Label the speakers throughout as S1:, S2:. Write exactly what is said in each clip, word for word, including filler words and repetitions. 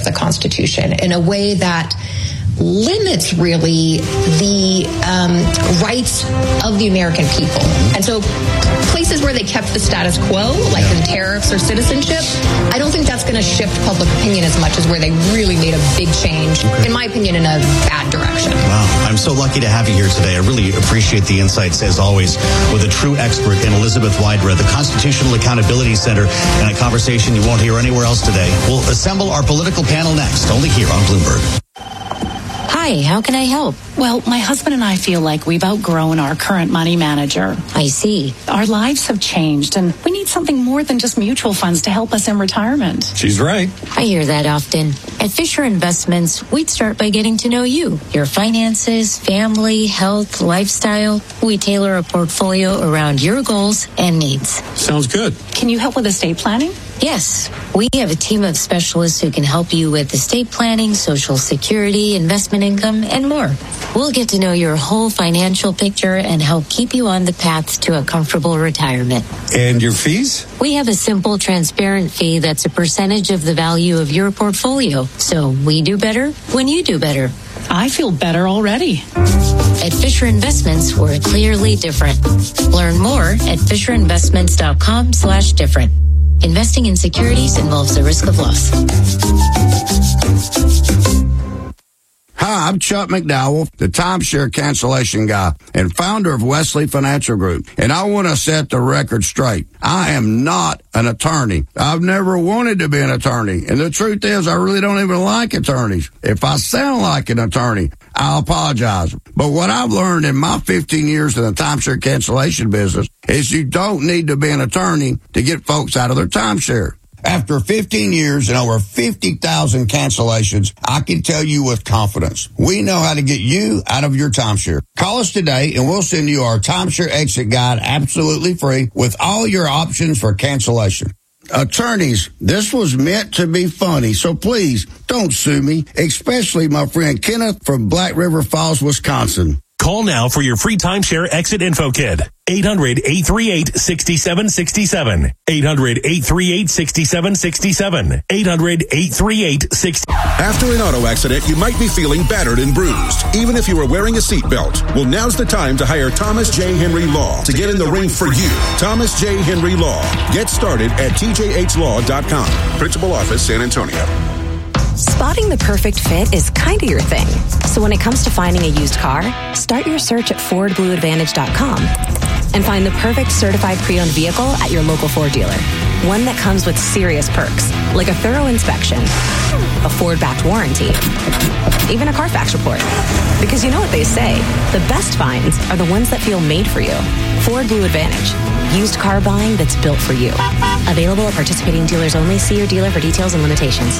S1: the Constitution in a way that limits really the um, rights of the American people. And so places where they kept the status quo, like in tariffs or citizenship, I don't think that's going to shift public opinion as much as where they really made a big change, okay. in my opinion, in a bad direction.
S2: Wow. I'm so lucky to have you here today. I really appreciate the insights, as always, with a true expert in Elizabeth Wydra, the Constitutional Accountability Center, and a conversation you won't hear anywhere else today. We'll assemble our political panel next, only here on Bloomberg.
S3: Hi, how can I help?
S4: Well, my husband and I feel like we've outgrown our current money manager.
S3: I see.
S4: Our lives have changed, and we need something more than just mutual funds to help us in retirement.
S5: She's right.
S3: I hear that often. At Fisher Investments, we'd start by getting to know you, your finances, family, health, lifestyle. We tailor a portfolio around your goals and needs.
S5: Sounds good.
S4: Can you help with estate planning?
S3: Yes, we have a team of specialists who can help you with estate planning, Social Security, investment income, and more. We'll get to know your whole financial picture and help keep you on the path to a comfortable retirement.
S5: And your fees?
S3: We have a simple, transparent fee that's a percentage of the value of your portfolio. So we do better when you do better.
S4: I feel better already.
S3: At Fisher Investments, we're clearly different. Learn more at FisherInvestments.com slash different. Investing in securities involves the risk of loss.
S6: Hi, I'm Chuck McDowell, the timeshare cancellation guy and founder of Wesley Financial Group. And I want to set the record straight. I am not an attorney. I've never wanted to be an attorney. And the truth is, I really don't even like attorneys. If I sound like an attorney, I apologize. But what I've learned in my fifteen years in the timeshare cancellation business is you don't need to be an attorney to get folks out of their timeshare. After fifteen years and over fifty thousand cancellations, I can tell you with confidence, we know how to get you out of your timeshare. Call us today and we'll send you our timeshare exit guide absolutely free with all your options for cancellation. Attorneys, this was meant to be funny, so please don't sue me, especially my friend Kenneth from Black River Falls, Wisconsin.
S7: Call now for your free timeshare exit info kit. eight hundred, eight three eight, six seven six seven. eight hundred, eight three eight, six seven six seven. eight hundred, eight three eight, six
S8: After an auto accident, you might be feeling battered and bruised, even if you were wearing a seatbelt. Well, now's the time to hire Thomas J. Henry Law to get in the ring for you. Thomas J. Henry Law. Get started at T J H law dot com. Principal Office, San Antonio.
S9: Spotting the perfect fit is kind of your thing. So when it comes to finding a used car, start your search at Ford Blue Advantage dot com and find the perfect certified pre-owned vehicle at your local Ford dealer. One that comes with serious perks, like a thorough inspection, a Ford-backed warranty, even a Carfax report. Because you know what they say, the best finds are the ones that feel made for you. Ford Blue Advantage. Used car buying that's built for you. Available at participating dealers only. See your dealer for details and limitations.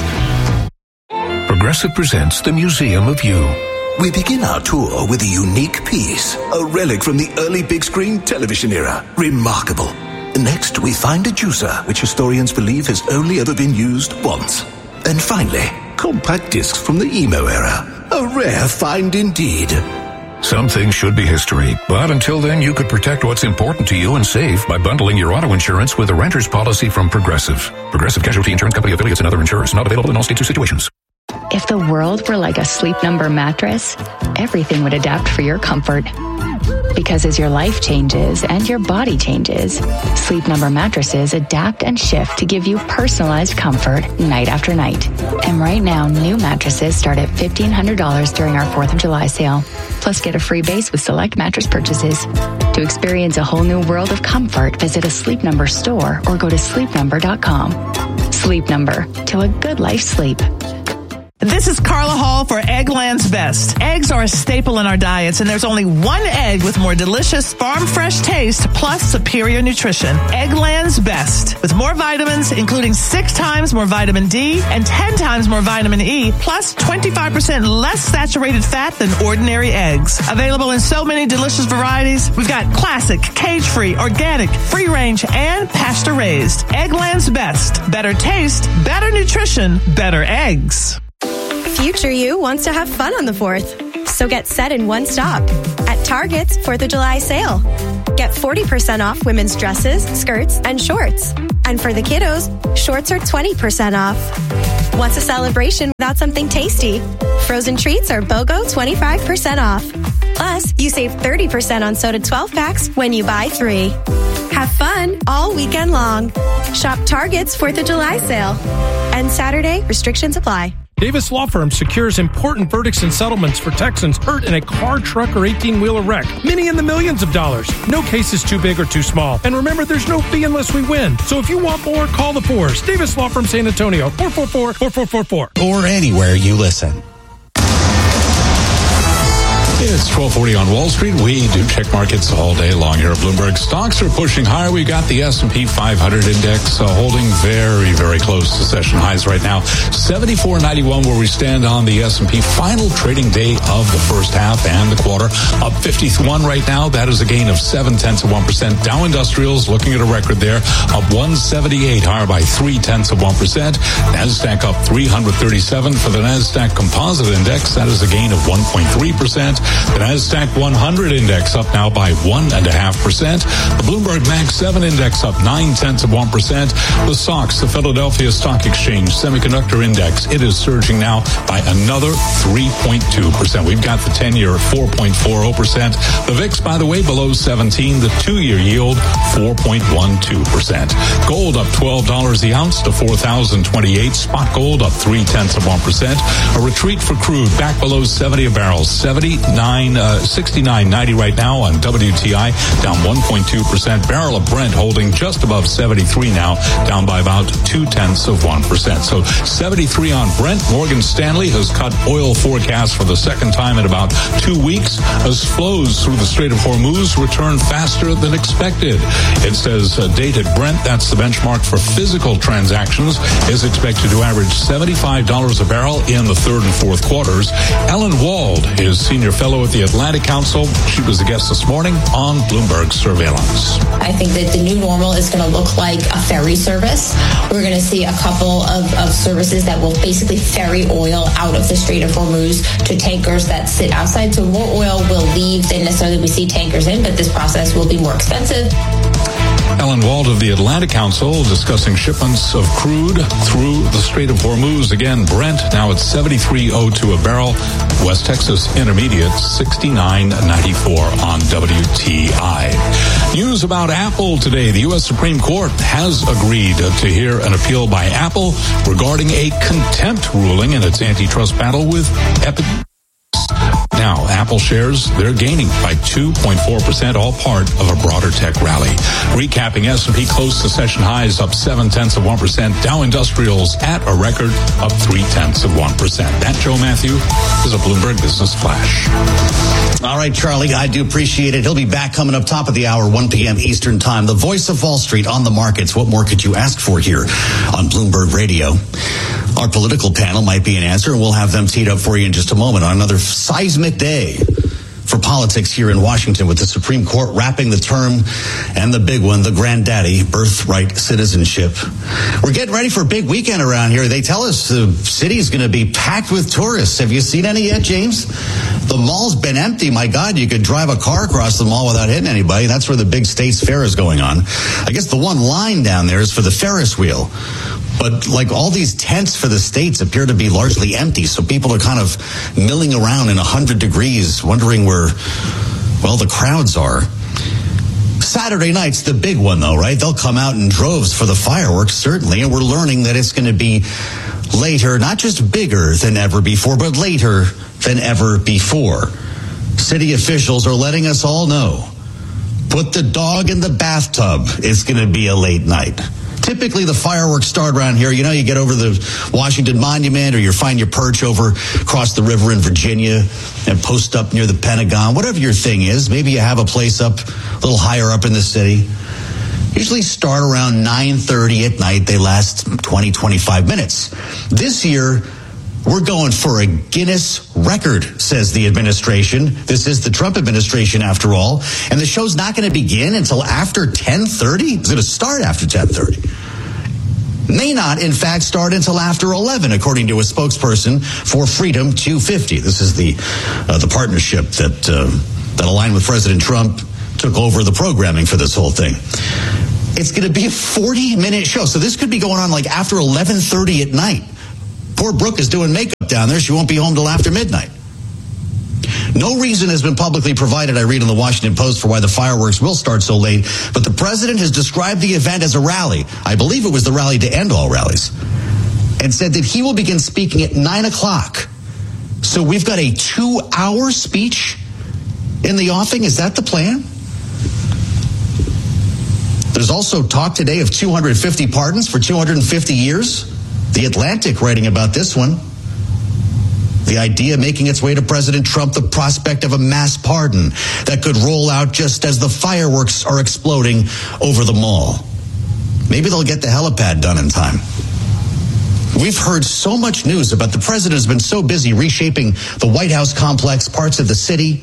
S10: Progressive presents the Museum of You. We begin our tour with a unique piece, a relic from the early big screen television era. Remarkable. Next, we find a juicer, which historians believe has only ever been used once. And finally, compact discs from the emo era. A rare find indeed.
S11: Some things should be history, but until then, you could protect what's important to you and save by bundling your auto insurance with a renter's policy from Progressive. Progressive Casualty Insurance Company affiliates and other insurers. Not available in all states or situations.
S12: If the world were like a Sleep Number mattress, everything would adapt for your comfort. Because as your life changes and your body changes, Sleep Number mattresses adapt and shift to give you personalized comfort night after night. And right now, new mattresses start at fifteen hundred dollars during our fourth of July sale. Plus, get a free base with select mattress purchases. To experience a whole new world of comfort, visit a Sleep Number store or go to sleep number dot com. Sleep Number, to a good life sleep.
S13: This is Carla Hall for Eggland's Best. Eggs are a staple in our diets, and there's only one egg with more delicious farm-fresh taste plus superior nutrition. Eggland's Best. With more vitamins, including six times more vitamin D and ten times more vitamin E, plus twenty-five percent less saturated fat than ordinary eggs. Available in so many delicious varieties. We've got classic, cage-free, organic, free-range, and pasture-raised. Eggland's Best. Better taste, better nutrition, better eggs.
S14: Future you wants to have fun on the fourth. So get set in one stop at Target's fourth of July sale. Get forty percent off women's dresses, skirts, and shorts. And for the kiddos, shorts are twenty percent off. What's a celebration without something tasty? Frozen treats are BOGO twenty-five percent off. Plus, you save thirty percent on soda twelve packs when you buy three. Have fun all weekend long. Shop Target's fourth of July sale. And Saturday, restrictions apply.
S15: Davis Law Firm secures important verdicts and settlements for Texans hurt in a car, truck, or eighteen-wheeler wreck. Many in the millions of dollars. No case is too big or too small. And remember, there's no fee unless we win. So if you want more, call the Fours. Davis Law Firm San Antonio, four four four, four four four four.
S16: Or anywhere you listen.
S11: It's twelve forty on Wall Street. We do check markets all day long here at Bloomberg. Stocks are pushing higher. We've got the S and P five hundred index uh, holding very, very close to session highs right now. seventy-four ninety-one where we stand on the S and P. Final trading day of the first half and the quarter. Up fifty-one right now. That is a gain of seven tenths of one percent. Dow Industrials looking at a record there. Up one seventy-eight, higher by three tenths of one percent. NASDAQ up three thirty-seven for the NASDAQ Composite Index. That is a gain of one point three percent. The NASDAQ one hundred index up now by one point five percent. The Bloomberg Max seven index up nine tenths of one percent. The S O X, the Philadelphia Stock Exchange Semiconductor Index, it is surging now by another three point two percent. We've got the ten-year at four point four zero percent. The V I X, by the way, below seventeen. The two-year yield, four point one two percent. Gold up twelve dollars the ounce to four thousand twenty-eight. Spot gold up three tenths of one percent. A retreat for crude back below seventy a barrel. seventy-nine, uh, sixty-nine ninety right now on W T I, down one point two percent. Barrel of Brent holding just above seventy-three now, down by about two tenths of one percent. So seventy-three on Brent. Morgan Stanley has cut oil forecast for the second time in about two weeks as flows through the Strait of Hormuz return faster than expected. It says uh, dated Brent, that's the benchmark for physical transactions, is expected to average seventy-five dollars a barrel in the third and fourth quarters. Ellen Wald is senior fellow at the Atlantic Council. She was a guest this morning on Bloomberg Surveillance.
S1: I think that the new normal is going to look like a ferry service. We're going to see a couple of, of services that will basically ferry oil out of the Strait of Hormuz to tankers that sit outside. So more oil will leave than necessarily we see tankers in, but this process will be more expensive.
S11: Ellen Wald of the Atlantic Council discussing shipments of crude through the Strait of Hormuz. Again, Brent now at seventy-three oh two a barrel. West Texas Intermediate sixty-nine ninety-four on W T I. News about Apple today. The U S Supreme Court has agreed to hear an appeal by Apple regarding a contempt ruling in its antitrust battle with Epic. Now, Apple shares, they're gaining by two point four percent, all part of a broader tech rally. Recapping, S and P close to session highs, up seven tenths of one percent. Dow Industrials at a record, up three tenths of one percent. That, Joe Matthew, is a Bloomberg Business Flash.
S2: All right, Charlie, I do appreciate it. He'll be back coming up top of the hour, one p.m. Eastern Time. The voice of Wall Street on the markets. What more could you ask for here on Bloomberg Radio? Our political panel might be an answer, and we'll have them teed up for you in just a moment on another seismic day for politics here in Washington, with the Supreme Court wrapping the term and the big one, the granddaddy, birthright citizenship. We're getting ready for a big weekend around here. They tell us the city is going to be packed with tourists. Have you seen any yet, James? The mall's been empty. My God, you could drive a car across the mall without hitting anybody. That's where the big States Fair is going on. I guess the one line down there is for the Ferris wheel. But like all these tents for the states appear to be largely empty, so people are kind of milling around in one hundred degrees, wondering where, well, the crowds are. Saturday night's the big one, though, right? They'll come out in droves for the fireworks, certainly, and we're learning that it's going to be later, not just bigger than ever before, but later than ever before. City officials are letting us all know, put the dog in the bathtub. It's going to be a late night. Typically, the fireworks start around here. You know, you get over the Washington Monument, or you find your perch over across the river in Virginia and post up near the Pentagon. Whatever your thing is, maybe you have a place up a little higher up in the city. Usually start around nine thirty at night. They last twenty, twenty-five minutes. This year, we're going for a Guinness record, says the administration. This is the Trump administration, after all. And the show's not going to begin until after ten thirty. It's going to start after ten thirty. May not, in fact, start until after eleven, according to a spokesperson for Freedom two fifty. This is the uh, the partnership that uh, that aligned with President Trump, took over the programming for this whole thing. It's going to be a forty-minute show. So this could be going on like after eleven thirty at night. Poor Brooke is doing makeup down there. She won't be home till after midnight. No reason has been publicly provided, I read in the Washington Post, for why the fireworks will start so late, but the president has described the event as a rally. I believe it was the rally to end all rallies, and said that he will begin speaking at nine o'clock. So we've got a two-hour speech in the offing. Is that the plan? There's also talk today of two hundred fifty pardons for two hundred fifty years. The Atlantic writing about this one. The idea making its way to President Trump, the prospect of a mass pardon that could roll out just as the fireworks are exploding over the mall. Maybe they'll get the helipad done in time. We've heard so much news about the president has been so busy reshaping the White House complex, parts of the city.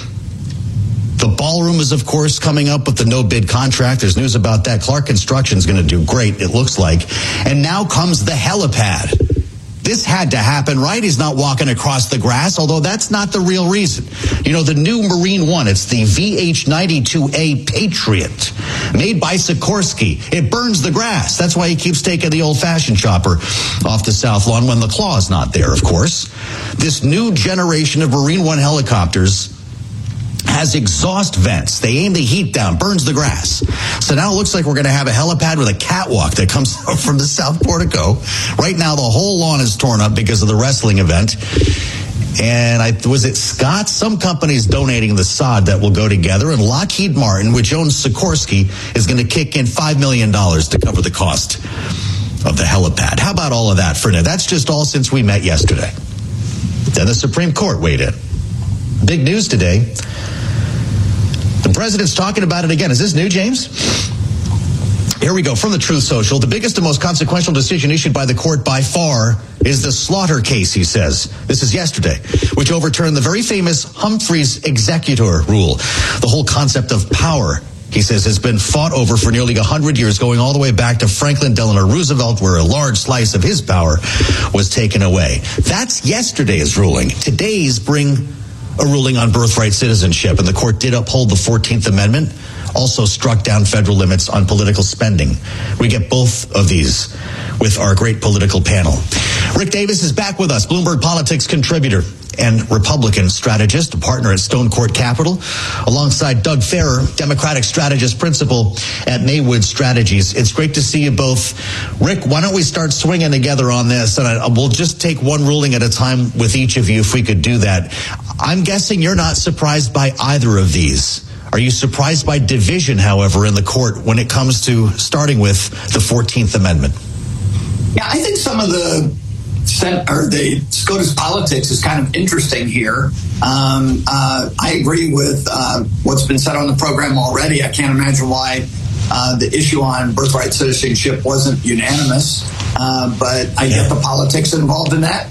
S2: The ballroom is, of course, coming up with the no-bid contract. There's news about that. Clark Construction is going to do great, it looks like. And now comes the helipad. This had to happen, right? He's not walking across the grass, although that's not the real reason. You know, the new Marine One, it's the V H ninety-two A Patriot, made by Sikorsky. It burns the grass. That's why he keeps taking the old-fashioned chopper off the South Lawn when the claw's not there, of course. This new generation of Marine One helicopters has exhaust vents. They aim the heat down, burns the grass. So now it looks like we're going to have a helipad with a catwalk that comes up from the South Portico. Right now, the whole lawn is torn up because of the wrestling event. And I, was it Scott? Some company's donating the sod that will go together. And Lockheed Martin, which owns Sikorsky, is going to kick in five million dollars to cover the cost of the helipad. How about all of that for now? That's just all since we met yesterday. Then the Supreme Court weighed in. Big news today. The president's talking about it again. Is this new, James? Here we go. From the Truth Social, the biggest and most consequential decision issued by the court by far is the Slaughter case, he says. This is yesterday, which overturned the very famous Humphreys executor rule. The whole concept of power, he says, has been fought over for nearly one hundred years, going all the way back to Franklin Delano Roosevelt, where a large slice of his power was taken away. That's yesterday's ruling. Today's bring a ruling on birthright citizenship, and the court did uphold the fourteenth Amendment, also struck down federal limits on political spending. We get both of these with our great political panel. Rick Davis is back with us, Bloomberg Politics contributor and Republican strategist, a partner at Stone Court Capital, alongside Doug Farrer, Democratic strategist principal at Maywood Strategies. It's great to see you both. Rick, why don't we start swinging together on this? And I, we'll just take one ruling at a time with each of you if we could do that. I'm guessing you're not surprised by either of these. Are you surprised by division, however, in the court when it comes to starting with the fourteenth Amendment?
S17: Yeah, I think some of the or the SCOTUS politics is kind of interesting here. Um, uh, I agree with uh, what's been said on the program already. I can't imagine why uh, the issue on birthright citizenship wasn't unanimous, uh, but I get the politics involved in that.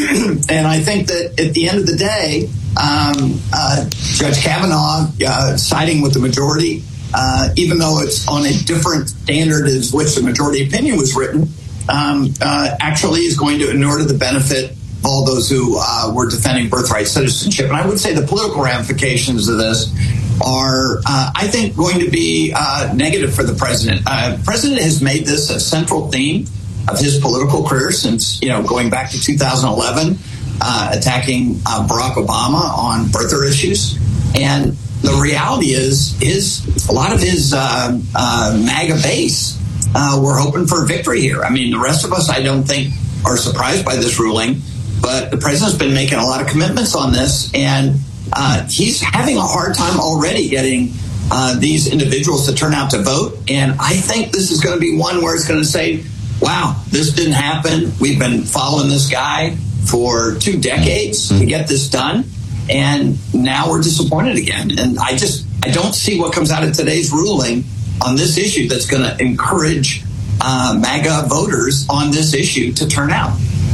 S17: And I think that at the end of the day, um, uh, Judge Kavanaugh uh, siding with the majority, uh, even though it's on a different standard as which the majority opinion was written, Um, uh, actually is going to inure to the benefit of all those who uh, were defending birthright citizenship. And I would say the political ramifications of this are, uh, I think, going to be uh, negative for the president. Uh, the president has made this a central theme of his political career since, you know, going back to two thousand eleven, uh, attacking uh, Barack Obama on birther issues. And the reality is, is a lot of his uh, uh, MAGA base Uh, we're hoping for a victory here. I mean, the rest of us, I don't think, are surprised by this ruling, but the president's been making a lot of commitments on this, and uh, he's having a hard time already getting uh, these individuals to turn out to vote. And I think this is going to be one where it's going to say, wow, this didn't happen. We've been following this guy for two decades to get this done, and now we're disappointed again. And I just, I don't see what comes out of today's ruling on this issue that's going to encourage uh, MAGA voters on this issue to turn out.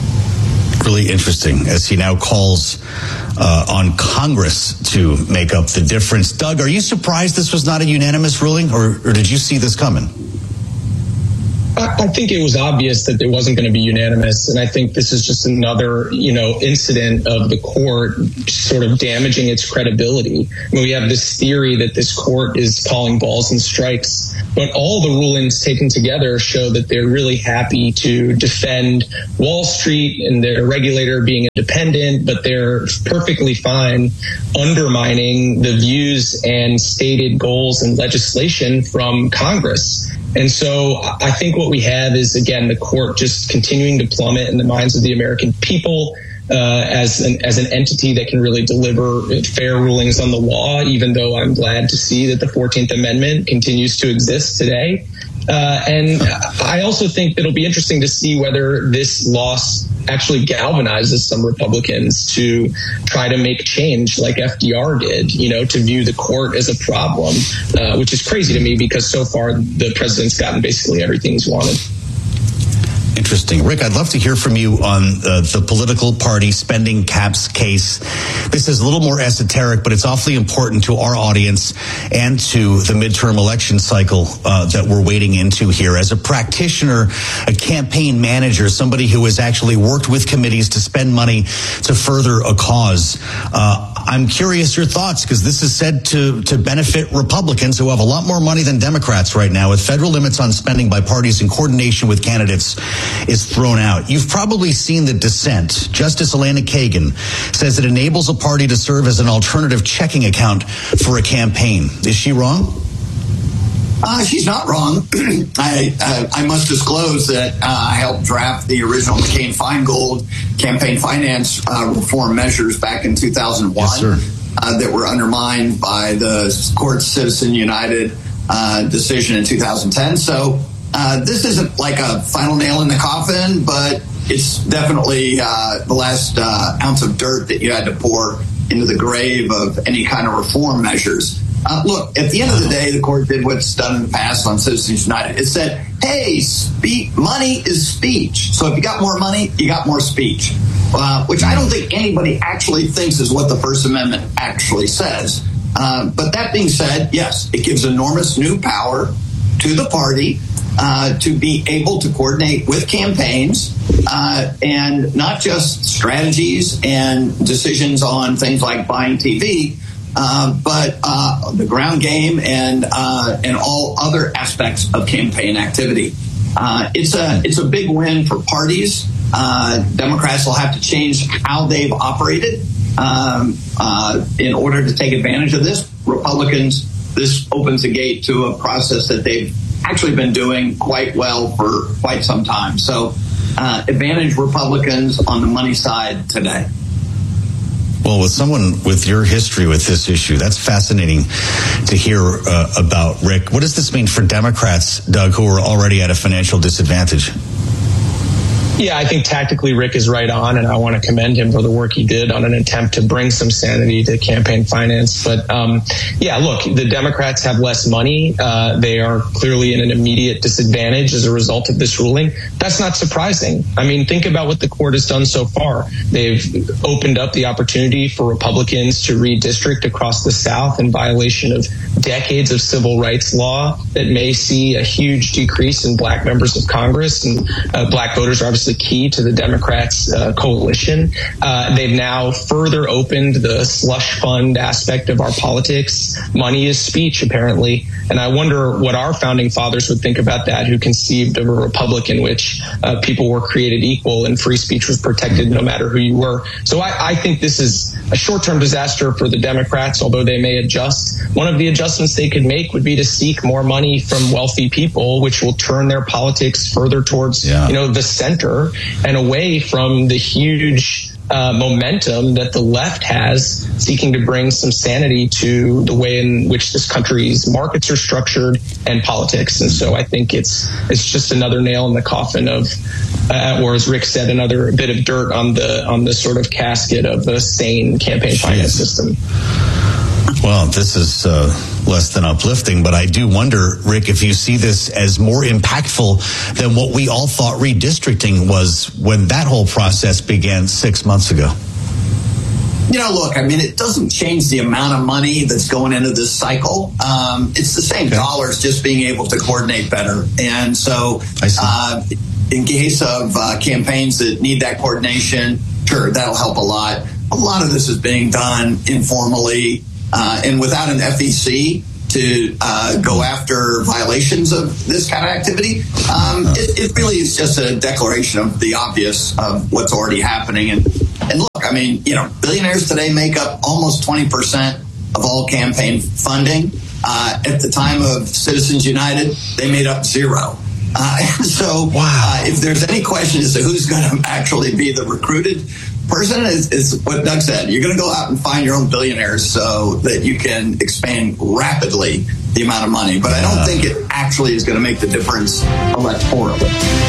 S2: Really interesting, as he now calls uh, on Congress to make up the difference. Doug, are you surprised this was not a unanimous ruling, or, or did you see this coming?
S18: I think it was obvious that it wasn't going to be unanimous. And I think this is just another, you know, incident of the court sort of damaging its credibility. I mean, we have this theory that this court is calling balls and strikes, but all the rulings taken together show that they're really happy to defend Wall Street and their regulator being independent, but they're perfectly fine undermining the views and stated goals and legislation from Congress. And so I think what we have is, again, the court just continuing to plummet in the minds of the American people uh, as an as an entity that can really deliver fair rulings on the law, even though I'm glad to see that the fourteenth Amendment continues to exist today. Uh, and I also think that it'll be interesting to see whether this loss actually galvanizes some Republicans to try to make change like F D R did, you know, to view the court as a problem, uh, which is crazy to me because so far the president's gotten basically everything he's wanted.
S2: Interesting. Rick, I'd love to hear from you on uh, the political party spending caps case. This is a little more esoteric, but it's awfully important to our audience and to the midterm election cycle uh, that we're wading into here. As a practitioner, a campaign manager, somebody who has actually worked with committees to spend money to further a cause, uh, I'm curious your thoughts, because this is said to, to benefit Republicans who have a lot more money than Democrats right now, with federal limits on spending by parties in coordination with candidates is thrown out. You've probably seen the dissent. Justice Elena Kagan says it enables a party to serve as an alternative checking account for a campaign. Is she wrong?
S17: Uh, she's not wrong. I, I I must disclose that uh, I helped draft the original McCain-Feingold campaign finance uh, reform measures back in two thousand one.
S2: Yes, sir.
S17: Uh, that were undermined by the Court Citizen United uh, decision in two thousand ten. So uh, this isn't like a final nail in the coffin, but it's definitely uh, the last uh, ounce of dirt that you had to pour into the grave of any kind of reform measures. Uh, look, at the end of the day, the court did what's done in the past on Citizens United. It said, hey, speak, money is speech. So if you got more money, you got more speech, uh, which I don't think anybody actually thinks is what the First Amendment actually says. Uh, but that being said, yes, it gives enormous new power to the party uh, to be able to coordinate with campaigns uh, and not just strategies and decisions on things like buying T V, Uh, but uh, the ground game and uh, and all other aspects of campaign activity. Uh, it's a it's a big win for parties. Uh, Democrats will have to change how they've operated um, uh, in order to take advantage of this. Republicans, this opens the gate to a process that they've actually been doing quite well for quite some time. So uh, advantage Republicans on the money side today.
S2: Well, with someone with your history with this issue, that's fascinating to hear uh, about, Rick. What does this mean for Democrats, Doug, who are already at a financial disadvantage?
S18: Yeah, I think tactically Rick is right on, and I want to commend him for the work he did on an attempt to bring some sanity to campaign finance. But um, yeah, look, the Democrats have less money. Uh, they are clearly in an immediate disadvantage as a result of this ruling. That's not surprising. I mean, think about what the court has done so far. They've opened up the opportunity for Republicans to redistrict across the South in violation of decades of civil rights law that may see a huge decrease in black members of Congress, and uh, black voters are obviously key to the Democrats' uh, coalition. Uh, they've now further opened the slush fund aspect of our politics. Money is speech, apparently. And I wonder what our founding fathers would think about that, who conceived of a republic in which uh, people were created equal and free speech was protected no matter who you were. So I, I think this is a short-term disaster for the Democrats, although they may adjust. One of the adjustments they could make would be to seek more money from wealthy people, which will turn their politics further towards, yeah. you know, the center and away from the huge uh, momentum that the left has, seeking to bring some sanity to the way in which this country's markets are structured and politics. And so I think it's it's just another nail in the coffin of, uh, or as Rick said, another bit of dirt on the on the sort of casket of the sane campaign Jeez. finance system.
S2: Well, this is uh, less than uplifting, but I do wonder, Rick, if you see this as more impactful than what we all thought redistricting was when that whole process began six months ago.
S17: you know, look, I mean, it doesn't change the amount of money that's going into this cycle. Um, it's the same okay. dollars, just being able to coordinate better. And so uh, in case of uh, campaigns that need that coordination, sure, that'll help a lot. A lot of this is being done informally uh, and without an F E C to uh, go after violations of this kind of activity. Um, it, it really is just a declaration of the obvious of what's already happening. And, and look, I mean, you know, billionaires today make up almost twenty percent of all campaign funding. Uh, at the time of Citizens United, they made up zero. Uh, and so wow. uh, if there's any question as to who's going to actually be the recruited person, is, is what Doug said. You're going to go out and find your own billionaires so that you can expand rapidly the amount of money. But I don't think it actually is going to make the difference electorally.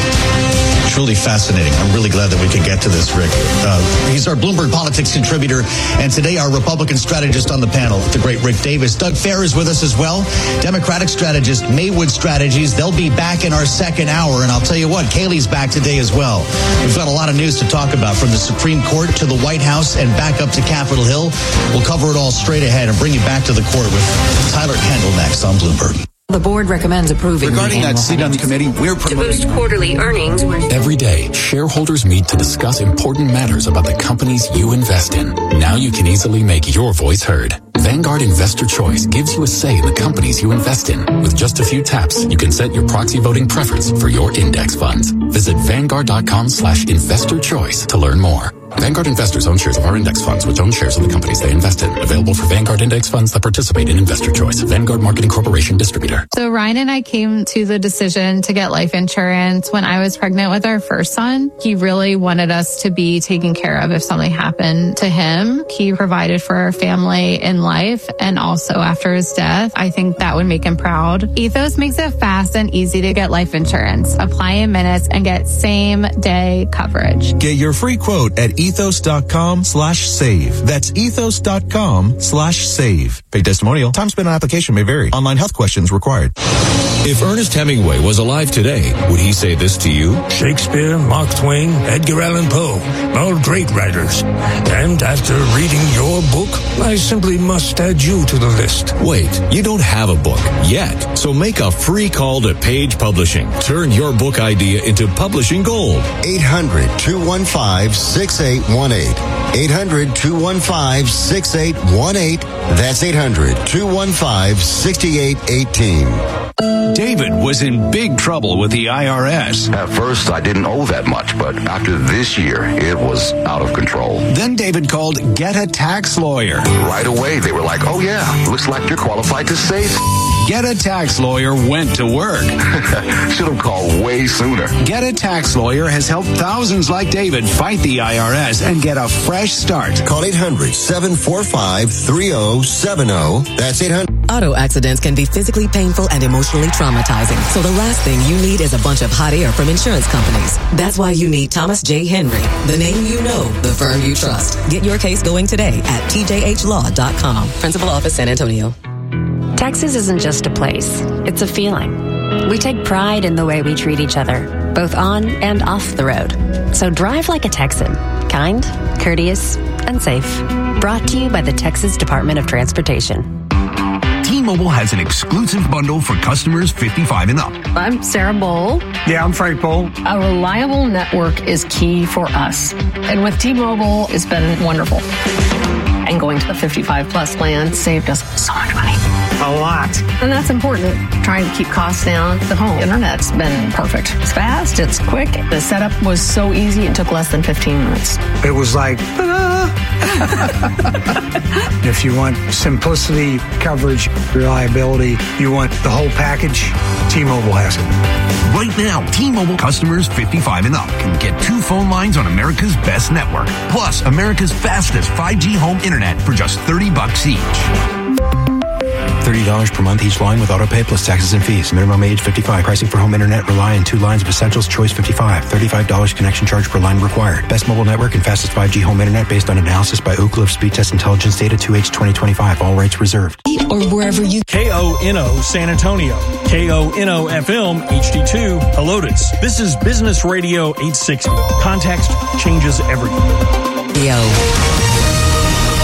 S2: Truly fascinating. I'm really glad that we could get to this, Rick. Uh, he's our Bloomberg Politics contributor, and today our Republican strategist on the panel, the great Rick Davis. Doug Fair is with us as well. Democratic strategist, Maywood Strategies. They'll be back in our second hour, and I'll tell you what, Kaylee's back today as well. We've got a lot of news to talk about, from the Supreme Court to the White House and back up to Capitol Hill. We'll cover it all straight ahead and bring you back to the court with Tyler Kendall next on Bloomberg.
S19: The board recommends approving.
S20: Regarding that seat on the committee, we're
S19: promoting to boost quarterly earnings.
S21: Every day, shareholders meet to discuss important matters about the companies you invest in. Now you can easily make your voice heard. Vanguard Investor Choice gives you a say in the companies you invest in. With just a few taps, you can set your proxy voting preference for your index funds. Visit Vanguard.com slash investor choice to learn more. Vanguard investors own shares of our index funds, which own shares of the companies they invest in. Available for Vanguard index funds that participate in Investor Choice. Vanguard Marketing Corporation distributor.
S22: So Ryan and I came to the decision to get life insurance when I was pregnant with our first son. He really wanted us to be taken care of if something happened to him. He provided for our family in life and also after his death. I think that would make him proud. Ethos makes it fast and easy to get life insurance. Apply in minutes and get same day coverage.
S23: Get your free quote at ethos.com slash save. That's ethos.com slash save. Paid testimonial. Time spent on application may vary. Online health questions required.
S24: If Ernest Hemingway was alive today, would he say this to you?
S25: Shakespeare, Mark Twain, Edgar Allan Poe, all great writers. And after reading your book, I simply must add you to the list.
S24: Wait, you don't have a book yet. So make a free call to Page Publishing. Turn your book idea into publishing gold.
S26: eight hundred, two one five, six eight one eight. eight hundred, two one five, six eight one eight. That's eight hundred, two one five, six eight one eight.
S27: David was in big trouble with the I R S.
S28: At first, I didn't owe that much, but after this year, it was out of control.
S27: Then David called Get a Tax Lawyer.
S28: Right away, they were like, oh yeah, looks like you're qualified to save.
S27: Get a Tax Lawyer went to work.
S28: Should have called way sooner.
S27: Get a Tax Lawyer has helped thousands like David fight the I R S and get a fresh start.
S26: Call eight hundred, seven four five, three zero seven zero. That's eight hundred.
S19: Auto accidents can be physically painful and emotionally traumatizing. So the last thing you need is a bunch of hot air from insurance companies. That's why you need Thomas J. Henry, the name you know, the firm you trust. Get your case going today at T J H law dot com. Principal Office, San Antonio.
S29: Texas isn't just a place, it's a feeling. We take pride in the way we treat each other, both on and off the road. So drive like a Texan, kind, courteous, and safe. Brought to you by the Texas Department of Transportation.
S30: T-Mobile has an exclusive bundle for customers fifty-five and up.
S31: I'm Sarah Bowl.
S30: Yeah, I'm Frank Bowl.
S31: A reliable network is key for us. And with T-Mobile, it's been wonderful. And going to the fifty-five plus plan saved us so much money.
S30: A lot.
S31: And that's important. Trying to keep costs down. The home internet's been perfect. It's fast, it's quick. The setup was so easy, it took less than fifteen minutes.
S30: It was like, if you want simplicity, coverage, reliability, you want the whole package, T-Mobile has it. Right now, T-Mobile customers fifty-five and up can get two phone lines on America's best network, plus America's fastest five G home internet for just thirty bucks each.
S32: thirty dollars per month each line with autopay plus taxes and fees. Minimum age fifty-five. Pricing for home internet rely on two lines of Essentials Choice fifty-five. thirty-five dollars connection charge per line required. Best mobile network and fastest five G home internet based on analysis by Ookla of Speed Test Intelligence Data two H twenty twenty-five. All rights reserved.
S19: Or wherever you...
S15: K O N O San Antonio. K O N O F M H D two Helotes. This is Business Radio eight sixty. Context changes everything.
S19: Yo.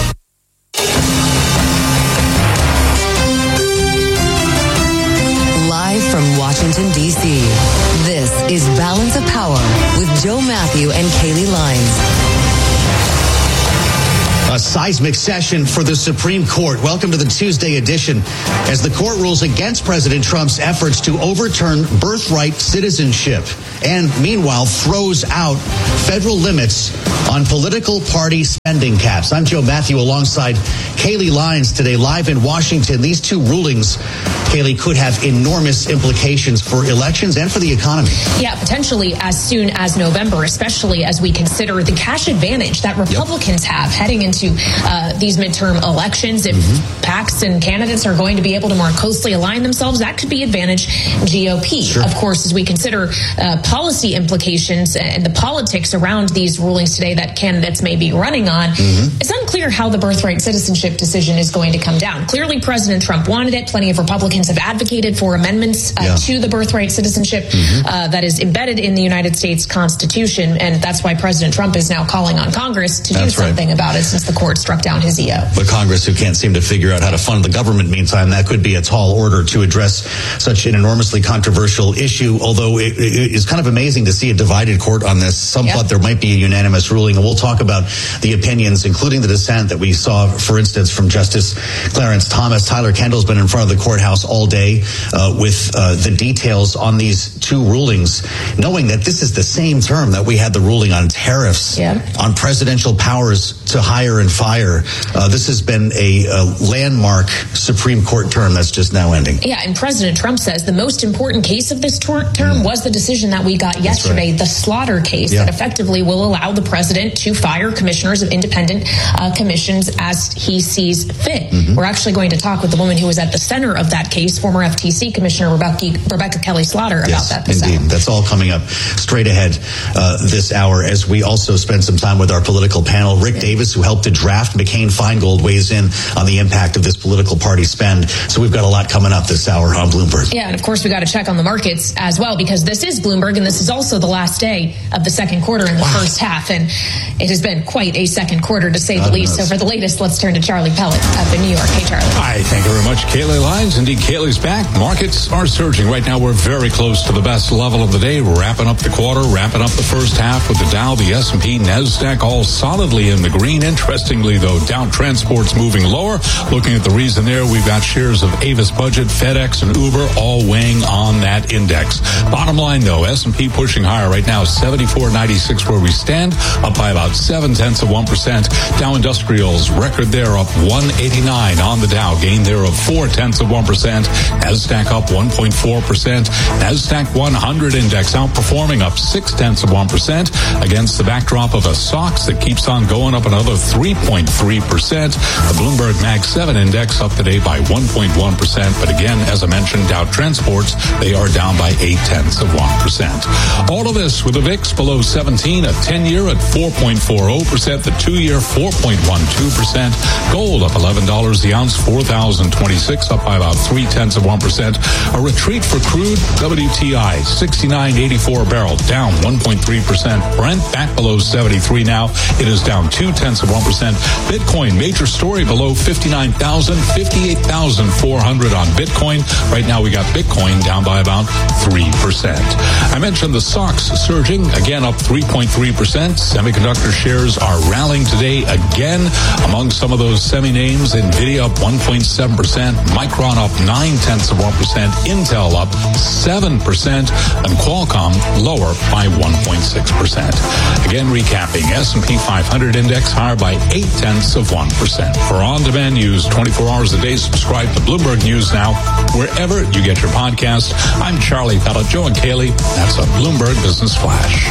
S2: A seismic session for the Supreme Court. Welcome to the Tuesday edition as the court rules against President Trump's efforts to overturn birthright citizenship and meanwhile throws out federal limits on political party spending caps. I'm Joe Matthew alongside Kaylee Lyons today live in Washington. These two rulings, Kaylee, could have enormous implications for elections and for the economy.
S3: Yeah, potentially as soon as November, especially as we consider the cash advantage that Republicans yep. have heading into uh, these midterm elections. If mm-hmm. PACs and candidates are going to be able to more closely align themselves, that could be advantage G O P. Sure. Of course, as we consider uh, policy implications and the politics around these rulings today that candidates may be running on, mm-hmm. it's unclear how the birthright citizenship decision is going to come down. Clearly, President Trump wanted it. Plenty of Republicans have advocated for amendments uh, yeah. to the birthright citizenship mm-hmm. uh, that is embedded in the United States Constitution, and that's why President Trump is now calling on Congress to that's do something right. about it since the court struck down his E O.
S2: But Congress, who can't seem to figure out how to fund the government, meantime, that could be a tall order to address such an enormously controversial issue, although it, it is kind of amazing to see a divided court on this. Some yep. thought there might be a unanimous ruling, and we'll talk about the opinions, including the dissent that we saw, for instance, from Justice Clarence Thomas. Tyler Kendall's been in front of the courthouse all day uh, with uh, the details on these two rulings, knowing that this is the same term that we had the ruling on tariffs, yep. on presidential powers to hire and fire. Uh, this has been a, a landmark Supreme Court term that's just now ending.
S3: Yeah, and President Trump says the most important case of this ter- term mm. was the decision that we got yesterday, right. the Slaughter case, yeah. that effectively will allow the president to fire commissioners of independent uh, commissions as he sees fit. Mm-hmm. We're actually going to talk with the woman who was at the center of that case, former F T C Commissioner Rebecca, Rebecca Kelly Slaughter,
S2: yes,
S3: about that.
S2: Indeed. Hour. That's all coming up straight ahead uh, this hour as we also spend some time with our political panel. Rick yeah. Davis, who helped to draft McCain-Feingold, weighs in on the impact of this political party spend. So we've got a lot coming up this hour on Bloomberg.
S3: Yeah, and of course we got to check on the markets as well, because this is Bloomberg and this is also the last day of the second quarter in the wow. first half, and it has been quite a second quarter to say God the least. Knows. So for the latest, let's turn to Charlie Pellet up in New York. Hey, Charlie.
S11: Hi, thank you very much, Kaylee Lyons. Indeed, Kaylee's back. Markets are surging. Right now, we're very close to the best level of the day. We're wrapping up the quarter, wrapping up the first half with the Dow, the S and P, NASDAQ all solidly in the green. Interestingly, though, Dow Transport's moving lower. Looking at the reason there, we've got shares of Avis Budget, FedEx, and Uber all weighing on that index. Bottom line, though, S and P pushing higher right now, seventy-four ninety-six where we stand, up by about seven tenths of one percent. Dow Industrials record there up one eighty-nine on the Dow, gain there of four tenths of one percent. NASDAQ up one point four percent. NASDAQ one hundred index outperforming, up six tenths of one percent against the backdrop of a S O X that keeps on going up another three point three percent. The Bloomberg Mag seven index up today by one point one percent. But again, as I mentioned, Dow Transports, they are down by eight tenths of one percent. All of this with the V I X below seventeen, a ten-year at four point four zero percent, the two-year four point one two percent. Gold up eleven dollars the ounce, four thousand twenty-six, up by about three tenths of one percent. A retreat for crude, W T I sixty-nine eighty-four a barrel, down one point three percent. Brent back below seventy-three now. It is down two tenths of one percent. Bitcoin, major story below fifty-nine thousand, fifty-eight thousand four hundred on Bitcoin. Right now we got Bitcoin down by about three percent. I mentioned the S O X surging, again up three point three percent. Semiconductor shares are rallying today again. Among some of those semi names, Nvidia up one point seven percent, Micron up nine tenths of one percent, Intel up seven percent, and Qualcomm lower by one point six percent. Again, recapping, S and P five hundred index higher by eight tenths of one percent. For on-demand news twenty-four hours a day, subscribe to Bloomberg News Now, wherever you get your podcast. I'm Charlie Pellet, Joe and Kaylee. That's a Bloomberg Business Flash.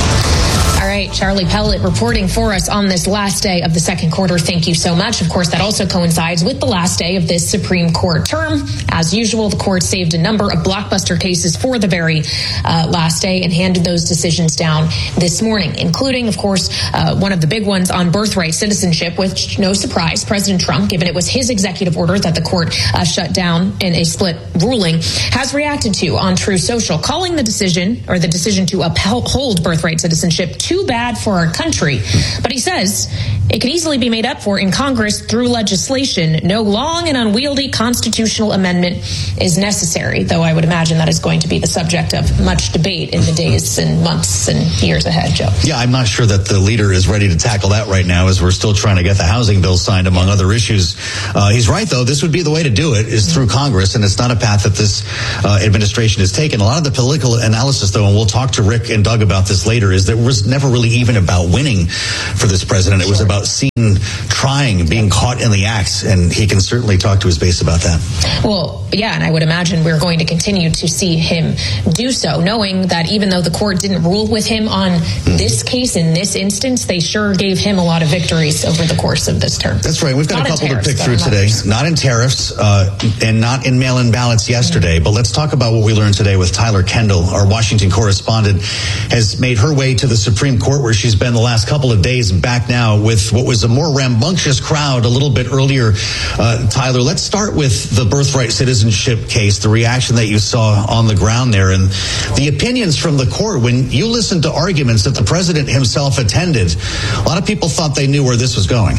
S3: All right, Charlie Pellet reporting for us on this last day of the second quarter. Thank you so much. Of course, that also coincides with the last day of this Supreme Court term. As usual, the court saved a number of blockbuster cases for the very uh, last day and handed those decisions down this morning, including, of course, uh, one of the big ones on birthright citizenship, which, no surprise, President Trump, given it was his executive order that the court uh, shut down in a split ruling, has reacted to on Truth Social, calling the decision or the decision to uphold birthright citizenship too bad for our country. But he says It could easily be made up for in Congress through legislation. No long and unwieldy constitutional amendment is necessary, though I would imagine that is going to be the subject of much debate in the days and months and years ahead, Joe.
S2: Yeah, I'm not sure that the leader is ready to tackle that right now, as we're still trying to get the housing bill signed, among other issues. Uh, he's right, though. This would be the way to do it, is through Congress, and it's not a path that this uh, administration has taken. A lot of the political analysis, though, and we'll talk to Rick and Doug about this later, is that it was never really even about winning for this president. It was about seeing, trying, being caught in the act, and he can certainly talk to his base about that.
S3: Well, yeah, and I would imagine we're going to continue to see him do so, knowing that even though the court didn't rule with him on mm-hmm. this case in this instance, they sure gave him a lot of victories over the course of this term.
S2: That's right. We've got
S3: not
S2: a couple
S3: tariffs,
S2: to pick through today.
S3: Others.
S2: Not in tariffs uh, and not in mail-in ballots yesterday, mm-hmm. but let's talk about what we learned today with Tyler Kendall. Our Washington correspondent has made her way to the Supreme Court, where she's been the last couple of days, back now with what was a more rambunctious crowd a little bit earlier. Uh, Tyler, let's start with the birthright citizenship case, the reaction that you saw on the ground there, and the opinions from the court. When you listened to arguments that the president himself attended, a lot of people thought they knew where this was going.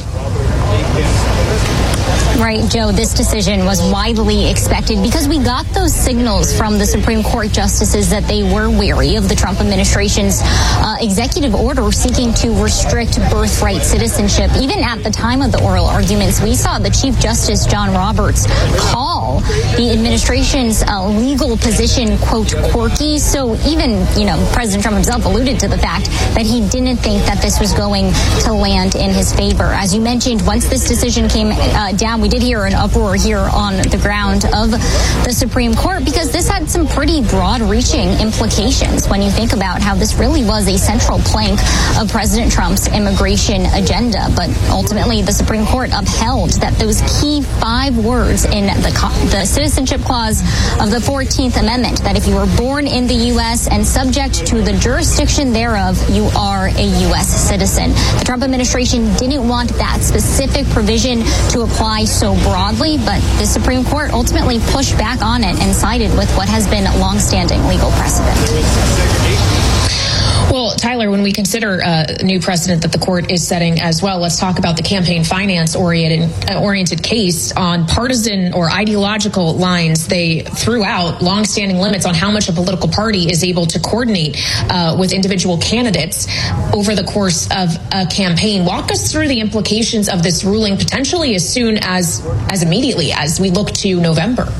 S1: Right, Joe, this decision was widely expected because we got those signals from the Supreme Court justices that they were wary of the Trump administration's uh, executive order seeking to restrict birthright citizenship. Even at the time of the oral arguments, we saw the Chief Justice John Roberts call the administration's uh, legal position, quote, quirky. So even, you know, President Trump himself alluded to the fact that he didn't think that this was going to land in his favor. As you mentioned, once this decision came uh, down, we did hear an uproar here on the ground of the Supreme Court because this had some pretty broad-reaching implications when you think about how this really was a central plank of President Trump's immigration agenda. But ultimately, the Supreme Court upheld that those key five words in the, the Citizenship Clause of the fourteenth Amendment, that if you were born in the U S and subject to the jurisdiction thereof, you are a U S citizen. The Trump administration didn't want that specific provision to apply so broadly, but the Supreme Court ultimately pushed back on it and sided with what has been longstanding legal precedent.
S3: Well, Tyler, when we consider a uh, new precedent that the court is setting as well, let's talk about the campaign finance oriented, uh, oriented case. On partisan or ideological lines, they threw out longstanding limits on how much a political party is able to coordinate uh, with individual candidates over the course of a campaign. Walk us through the implications of this ruling, potentially as soon as, as immediately as we look to November.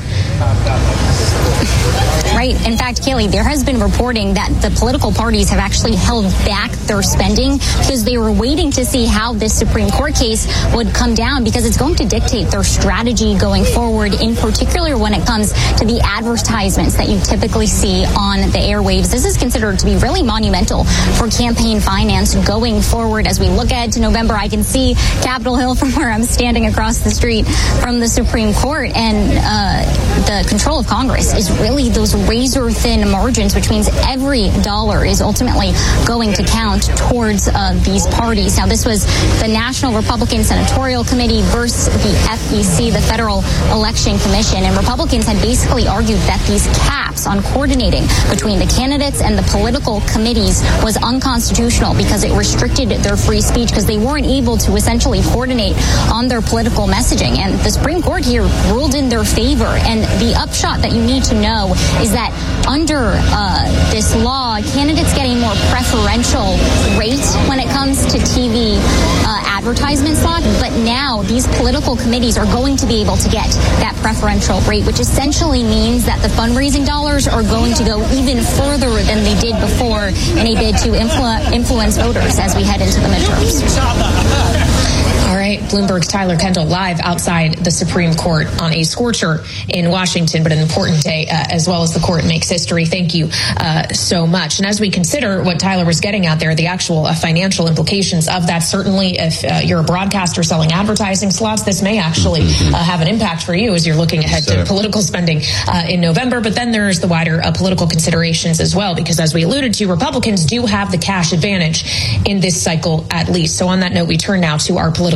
S1: Right. In fact, Kaylee, there has been reporting that the political parties have actually held back their spending because they were waiting to see how this Supreme Court case would come down, because it's going to dictate their strategy going forward, in particular when it comes to the advertisements that you typically see on the airwaves. This is considered to be really monumental for campaign finance going forward. As we look ahead to November, I can see Capitol Hill from where I'm standing across the street from the Supreme Court, and uh, the control of Congress is really those razor-thin margins, which means every dollar is ultimately going to count towards uh, these parties. Now, this was the National Republican Senatorial Committee versus the F E C, the Federal Election Commission, and Republicans had basically argued that these caps on coordinating between the candidates and the political committees was unconstitutional because it restricted their free speech, because they weren't able to essentially coordinate on their political messaging. And the Supreme Court here ruled in their favor. And the upshot that you need to know is that under uh, this law, candidates get a more preferential rate when it comes to T V uh, advertisement slot. But now these political committees are going to be able to get that preferential rate, which essentially means that the fundraising dollars are going to go even further than they did before in a bid to influ- influence voters as we head into the midterms.
S3: All right, Bloomberg's Tyler Kendall live outside the Supreme Court on a scorcher in Washington, but an important day uh, as well as the court makes history. Thank you uh, so much. And as we consider what Tyler was getting at there, the actual uh, financial implications of that, certainly if uh, you're a broadcaster selling advertising slots, this may actually uh, have an impact for you as you're looking ahead to political spending uh, in November. But then there's the wider uh, political considerations as well, because as we alluded to, Republicans do have the cash advantage in this cycle at least. So on that note, we turn now to our political panel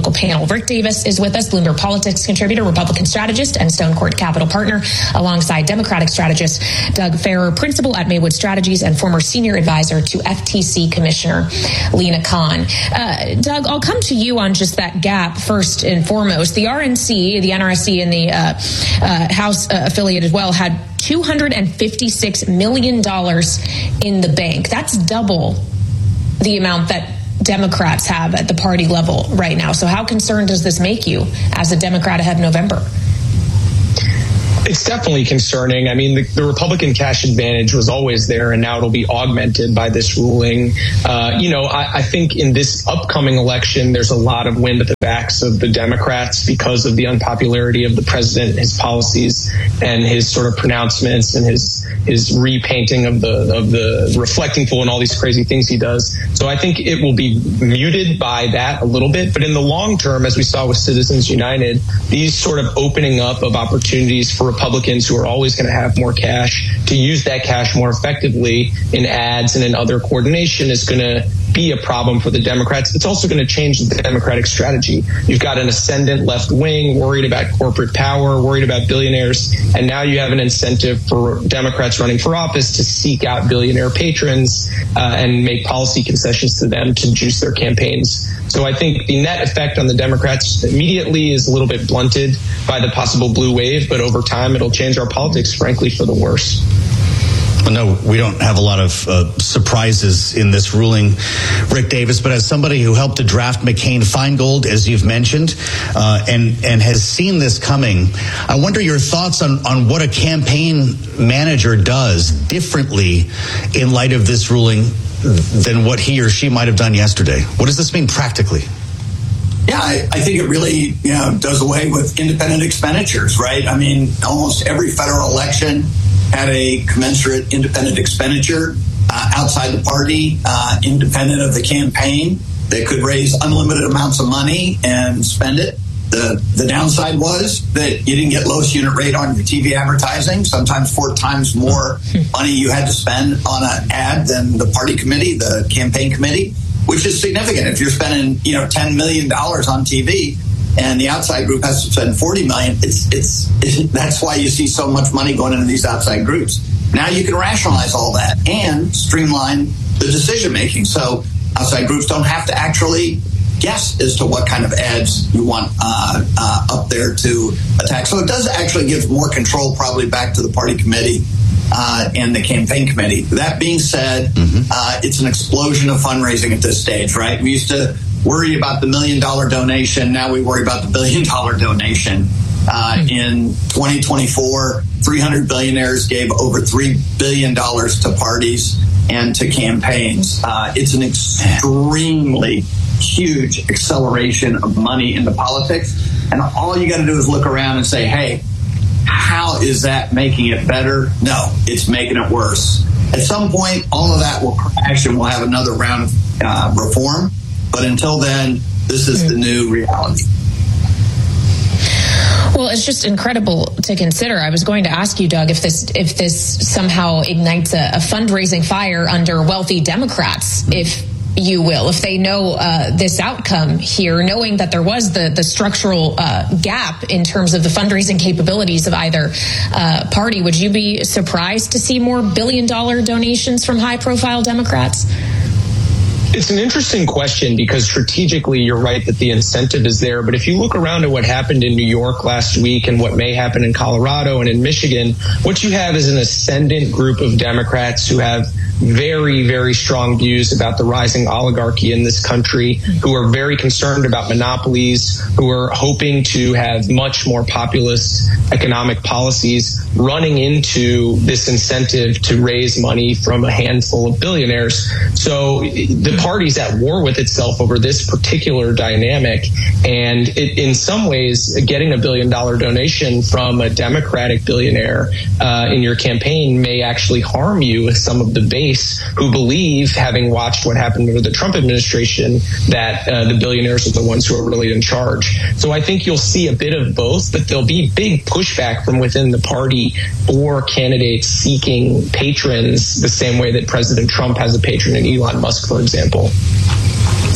S3: Rick Davis is with us, Bloomberg Politics contributor, Republican strategist, and Stone Court Capital partner, alongside Democratic strategist Doug Farrer, principal at Maywood Strategies and former senior advisor to F T C Commissioner Lina Khan. Uh, Doug, I'll come to you on just that gap first and foremost. The R N C, the N R S C, and the uh, uh, House uh, affiliate as well had two hundred fifty-six million dollars in the bank. That's double the amount that Democrats have at the party level right now. So how concerned does this make you as a Democrat ahead of November?
S4: It's definitely concerning. I mean, the, the Republican cash advantage was always there, and now it'll be augmented by this ruling. Uh, you know, I, I think in this upcoming election, there's a lot of wind at the backs of the Democrats because of the unpopularity of the president, his policies, and his sort of pronouncements and his his repainting of the of the reflecting fool and all these crazy things he does. So I think it will be muted by that a little bit. But in the long term, as we saw with Citizens United, these sort of opening up of opportunities for Republicans who are always going to have more cash to use that cash more effectively in ads and in other coordination is going to be a problem for the Democrats. It's also going to change the Democratic strategy. You've got an ascendant left wing worried about corporate power, worried about billionaires, and now you have an incentive for Democrats running for office to seek out billionaire patrons uh, and make policy concessions to them to juice their campaigns. So I think the net effect on the Democrats immediately is a little bit blunted by the possible blue wave, but over time it'll change our politics, frankly, for the worse.
S2: No, we don't have a lot of uh, surprises in this ruling, Rick Davis, but as somebody who helped to draft McCain-Feingold, as you've mentioned, uh, and, and has seen this coming, I wonder your thoughts on, on what a campaign manager does differently in light of this ruling than what he or she might have done yesterday. What does this mean practically?
S17: Yeah, I, I think it really, you know, does away with independent expenditures, right? I mean, almost every federal election had a commensurate independent expenditure uh, outside the party, uh, independent of the campaign, that could raise unlimited amounts of money and spend it. The the downside was that you didn't get lowest unit rate on your T V advertising, sometimes four times more money you had to spend on an ad than the party committee, the campaign committee, which is significant. If you're spending, you know, ten million dollars on T V, and the outside group has to spend forty million dollars. It's, it's, it's, that's why you see so much money going into these outside groups. Now you can rationalize all that and streamline the decision making. So outside groups don't have to actually guess as to what kind of ads you want uh, uh, up there to attack. So it does actually give more control probably back to the party committee uh, and the campaign committee. That being said, mm-hmm. uh, it's an explosion of fundraising at this stage, right? We used to worry about the million dollar donation. Now we worry about the billion dollar donation. Uh, in twenty twenty-four, three hundred billionaires gave over three billion dollars to parties and to campaigns. Uh, it's an extremely huge acceleration of money into politics. And all you got to do is look around and say, hey, how is that making it better? No, it's making it worse. At some point, all of that will crash and we'll have another round of uh, reform. But until then, this is the new reality.
S3: Well, it's just incredible to consider. I was going to ask you, Doug, if this if this somehow ignites a, a fundraising fire under wealthy Democrats, if you will, if they know uh, this outcome here, knowing that there was the, the structural uh, gap in terms of the fundraising capabilities of either uh, party, would you be surprised to see more billion-dollar donations from high-profile Democrats?
S4: It's an interesting question because strategically you're right that the incentive is there. But if you look around at what happened in New York last week and what may happen in Colorado and in Michigan, what you have is an ascendant group of Democrats who have very, very strong views about the rising oligarchy in this country, who are very concerned about monopolies, who are hoping to have much more populist economic policies, running into this incentive to raise money from a handful of billionaires. So the party's at war with itself over this particular dynamic. And it, in some ways, getting a billion dollar donation from a Democratic billionaire uh, in your campaign may actually harm you with some of the base who believe, having watched what happened under the Trump administration, that uh, the billionaires are the ones who are really in charge. So I think you'll see a bit of both, but there'll be big pushback from within the party for candidates seeking patrons the same way that President Trump has a patron in Elon Musk, for example.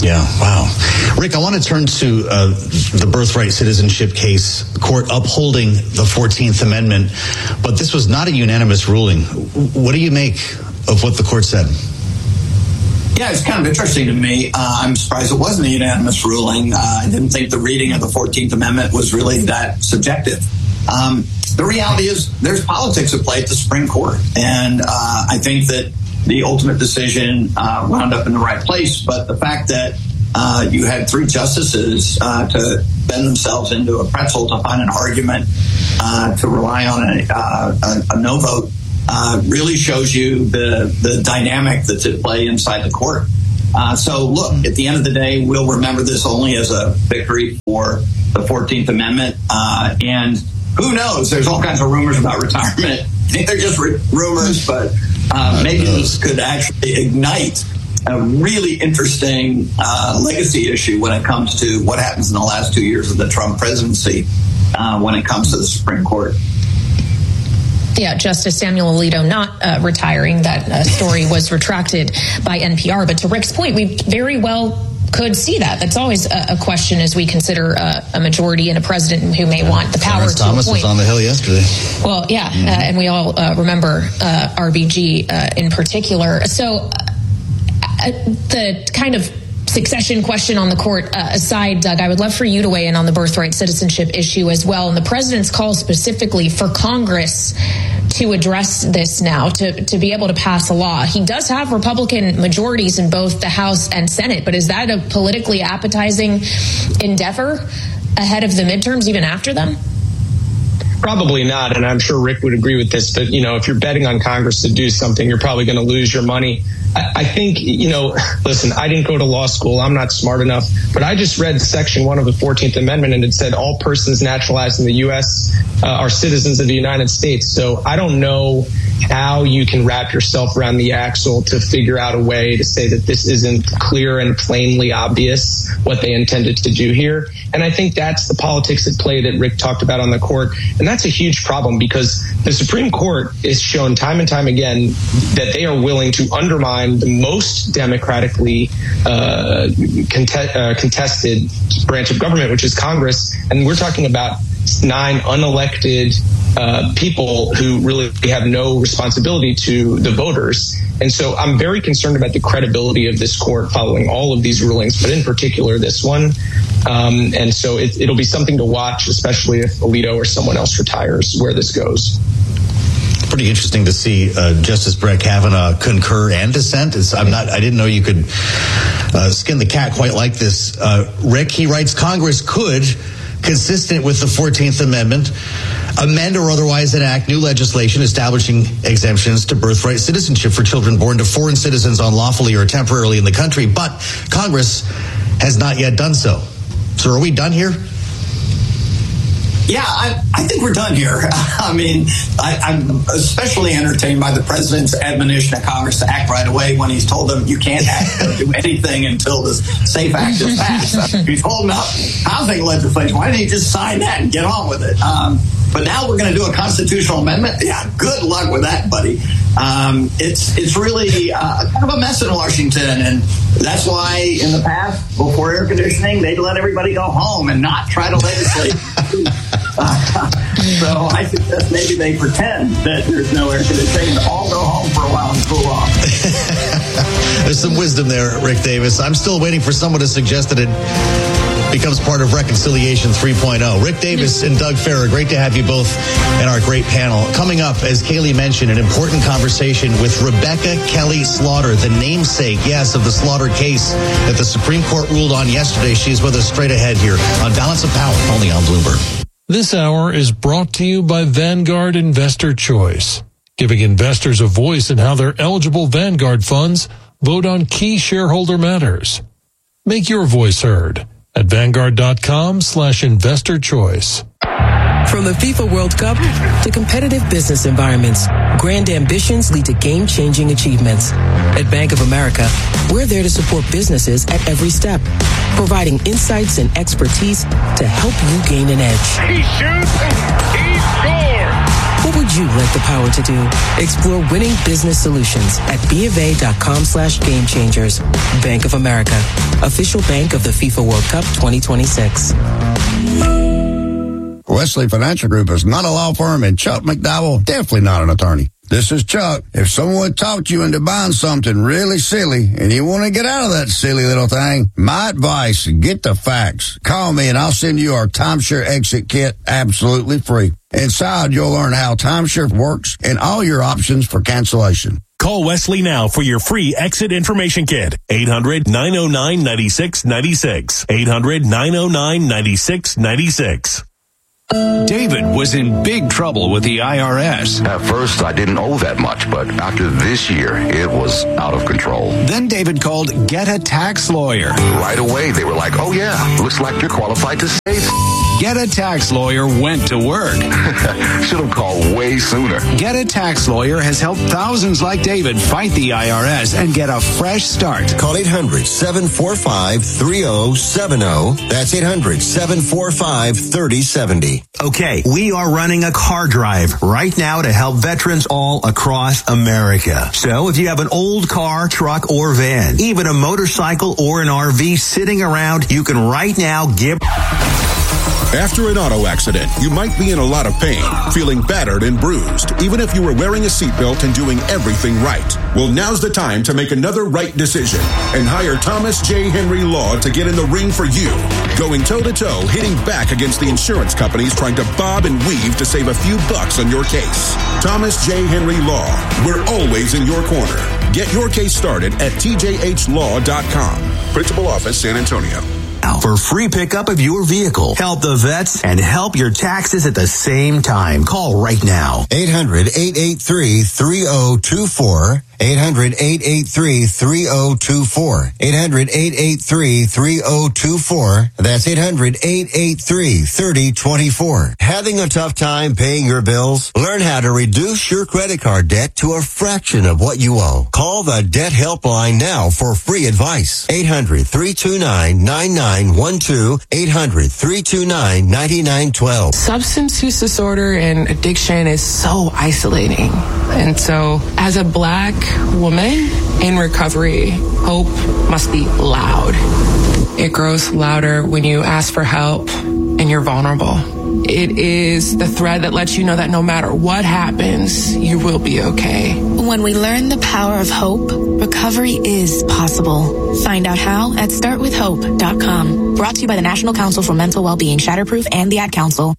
S2: Yeah, wow. Rick, I want to turn to uh, the birthright citizenship case, court upholding the fourteenth Amendment, but this was not a unanimous ruling. What do you make of what the court said?
S17: Yeah, it's kind of interesting to me. Uh, I'm surprised it wasn't a unanimous ruling. Uh, I didn't think the reading of the fourteenth Amendment was really that subjective. Um, the reality is there's politics at play at the Supreme Court, and uh, I think that the ultimate decision uh, wound up in the right place, but the fact that uh, you had three justices uh, to bend themselves into a pretzel to find an argument uh, to rely on a, uh, a, a no vote uh, really shows you the, the dynamic that's at play inside the court. Uh, so, look, at the end of the day, we'll remember this only as a victory for the fourteenth Amendment. Uh, and who knows? There's all kinds of rumors about retirement. I think they're just r- rumors, but uh, maybe this could actually ignite a really interesting uh, legacy issue when it comes to what happens in the last two years of the Trump presidency uh, when it comes to the Supreme Court.
S3: Yeah, Justice Samuel Alito not uh, retiring. That uh, story was retracted by N P R. But to Rick's point, we very well could see that. That's always a, a question as we consider uh, a majority and a president who may want the power
S2: Clarence
S3: to
S2: Thomas
S3: appoint.
S2: was on the Hill yesterday.
S3: Well, yeah, mm-hmm. uh, and we all uh, remember uh, R B G uh, in particular. So uh, the kind of succession question on the court uh, aside, Doug, I would love for you to weigh in on the birthright citizenship issue as well. And the president's call specifically for Congress to address this now, to, to be able to pass a law. He does have Republican majorities in both the House and Senate, but is that a politically appetizing endeavor ahead of the midterms, even after them?
S4: Probably not, and I'm sure Rick would agree with this, but, you know, if you're betting on Congress to do something, you're probably going to lose your money. I, I think, you know, listen, I didn't go to law school. I'm not smart enough, but I just read Section one of the fourteenth Amendment, and it said all persons naturalized in the U S uh, are citizens of the United States. So I don't know how you can wrap yourself around the axle to figure out a way to say that this isn't clear and plainly obvious what they intended to do here. And I think that's the politics at play that Rick talked about on the court. And that's a huge problem because the Supreme Court is shown time and time again that they are willing to undermine the most democratically uh, contest, uh, contested branch of government, which is Congress. And we're talking about nine unelected uh, people who really have no responsibility to the voters. And so I'm very concerned about the credibility of this court following all of these rulings, but in particular this one. Um, and so it, it'll be something to watch, especially if Alito or someone else retires, where this goes.
S2: Pretty interesting to see uh, Justice Brett Kavanaugh concur and dissent. It's, I'm not. I didn't know you could uh, skin the cat quite like this. Uh, Rick, he writes, Congress could, consistent with the fourteenth Amendment, amend or otherwise enact new legislation establishing exemptions to birthright citizenship for children born to foreign citizens unlawfully or temporarily in the country. But Congress has not yet done so. So are we done here?
S17: Yeah, I, I think we're done here. I mean, I, I'm especially entertained by the president's admonition to Congress to act right away when he's told them you can't act or do anything until the SAFE Act is passed. He's holding up housing legislation. Why didn't he just sign that and get on with it? Um, but now we're going to do a constitutional amendment? Yeah, good luck with that, buddy. Um, it's it's really uh, kind of a mess in Washington, and that's why in the past, before air conditioning, they'd let everybody go home and not try to legislate. uh, so I suggest maybe they pretend that there's no air conditioning and all go home for a while and cool off.
S2: There's some wisdom there, Rick Davis. I'm still waiting for someone to suggest that it becomes part of Reconciliation three point oh. Rick Davis and Doug Farrar, great to have you both in our great panel. Coming up, as Kaylee mentioned, an important conversation with Rebecca Kelly Slaughter, the namesake, yes, of the Slaughter case that the Supreme Court ruled on yesterday. She's with us straight ahead here on Balance of Power, only on Bloomberg.
S15: This hour is brought to you by Vanguard Investor Choice, giving investors a voice in how their eligible Vanguard funds vote on key shareholder matters. Make your voice heard at Vanguard.com slash investor choice.
S19: From the FIFA World Cup to competitive business environments, grand ambitions lead to game-changing achievements. At Bank of America, we're there to support businesses at every step, providing insights and expertise to help you gain an edge.
S11: He shoots, he scores!
S5: What would you like the power to do? Explore winning business solutions at BofA.com slash game changers. Bank of America, official bank of the FIFA World Cup twenty twenty-six.
S6: Wesley Financial Group is not a law firm, and Chuck McDowell, definitely not an attorney. This is Chuck. If someone talked you into buying something really silly and you want to get out of that silly little thing, my advice, get the facts. Call me and I'll send you our timeshare exit kit absolutely free. Inside, you'll learn how timeshare works and all your options for cancellation.
S7: Call Wesley now for your free exit information kit. eight hundred, nine oh nine, nine six nine six. eight hundred, nine oh nine, nine six nine six.
S27: David was in big trouble with the I R S.
S28: At first, I didn't owe that much, but after this year, it was out of control.
S27: Then David called Get a Tax Lawyer.
S28: Right away, they were like, oh yeah, looks like you're qualified to save.
S27: Get a Tax Lawyer went to work.
S28: Should have called way sooner.
S27: Get a Tax Lawyer has helped thousands like David fight the I R S and get a fresh start.
S26: Call eight hundred, seven four five, three oh seven oh. That's eight hundred, seven four five, three oh seven oh.
S8: Okay, we are running a car drive right now to help veterans all across America. So if you have an old car, truck, or van, even a motorcycle or an R V sitting around, you can right now give...
S9: After an auto accident, you might be in a lot of pain, feeling battered and bruised, even if you were wearing a seatbelt and doing everything right. Well, now's the time to make another right decision and hire Thomas J. Henry Law to get in the ring for you. Going toe-to-toe, hitting back against the insurance companies trying to bob and weave to save a few bucks on your case. Thomas J. Henry Law. We're always in your corner. Get your case started at T J H law dot com. Principal Office, San Antonio.
S8: For free pickup of your vehicle. Help the vets and help your taxes at the same time. Call right now.
S26: eight hundred, eight eight three, three oh two four. eight hundred, eight eight three, three oh two four. eight hundred, eight eight three, three oh two four. That's eight hundred, eight eight three, three oh two four. Having a tough time paying your bills? Learn how to reduce your credit card debt to a fraction of what you owe. Call the Debt Helpline now for free advice. eight hundred, three two nine, nine nine one two. eight hundred, three two nine, nine nine one two.
S10: Substance use disorder and addiction is so isolating. And so as a Black woman in recovery, hope must be loud. It grows louder when you ask for help and you're vulnerable. It is the thread that lets you know that no matter what happens, you will be okay.
S12: When we learn the power of hope, recovery is possible. Find out how at start with hope dot com. Brought to you by the National Council for Mental Wellbeing, Shatterproof, and the Ad Council.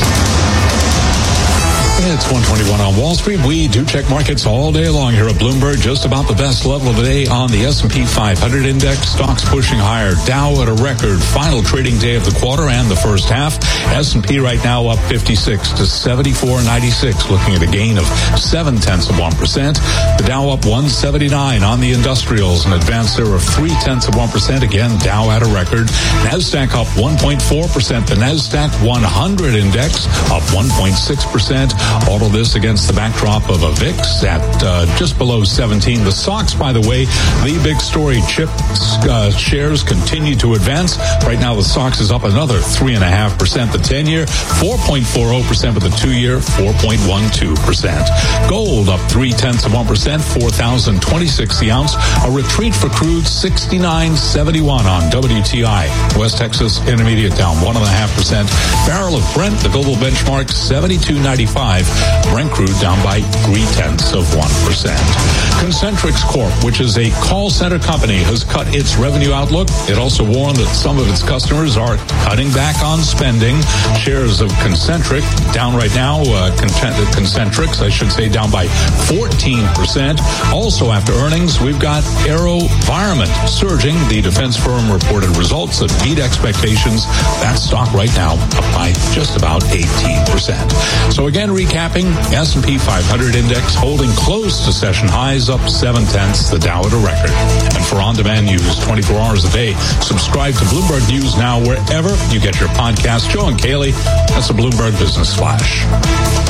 S13: It's one twenty-one on Wall Street. We do check markets all day long here at Bloomberg. Just about the best level of the day on the S and P five hundred index. Stocks pushing higher. Dow at a record. Final trading day of the quarter and the first half. S and P right now up fifty-six to seventy-four ninety-six, looking at a gain of seven tenths of one percent. The Dow up one seventy-nine on the industrials. An advance there of three tenths of one percent. Again, Dow at a record. Nasdaq up one point four percent. The Nasdaq one hundred index up one point six percent. All of this against the backdrop of a V I X at uh, just below seventeen. The stocks, by the way, the big story, chip uh, shares continue to advance. Right now, the stocks is up another three point five percent. The ten-year, four point four zero percent, but the two-year, four point one two percent. Gold up three-tenths of one percent, four thousand twenty-six the ounce. A retreat for crude, sixty-nine seventy-one on W T I. West Texas Intermediate down one point five percent. Barrel of Brent, the global benchmark, seventy-two ninety-five. Brent crude down by three-tenths of one percent. Concentrix Corp, which is a call center company, has cut its revenue outlook. It also warned that some of its customers are cutting back on spending. Shares of Concentric down right now. Uh, Concentrix, I should say, down by fourteen percent. Also after earnings, we've got AeroVironment surging. The defense firm reported results that beat expectations. That stock right now up by just about eighteen percent. So again, recapping, S and P five hundred index holding close to session highs, up seven tenths, the Dow at a record. And for on-demand news twenty-four hours a day, subscribe to Bloomberg News now wherever you get your podcast. Joe and Kaylee, that's a Bloomberg Business Flash.